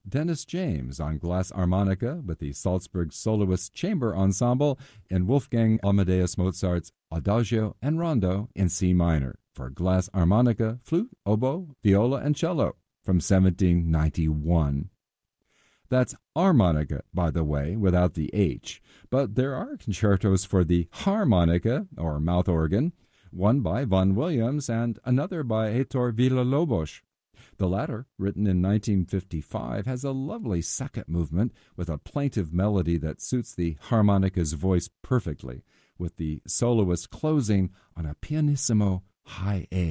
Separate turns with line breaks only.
Dennis James on glass harmonica with the Salzburg Soloist Chamber Ensemble and Wolfgang Amadeus Mozart's Adagio and Rondo in C minor for glass harmonica, flute, oboe, viola, and cello from 1791. That's harmonica, by the way, without the H, but there are concertos for the harmonica, or mouth organ, one by Vaughan Williams and another by Heitor Villa-Lobos. The latter, written in 1955, has a lovely second movement with a plaintive melody that suits the harmonica's voice perfectly, with the soloist closing on a pianissimo high A.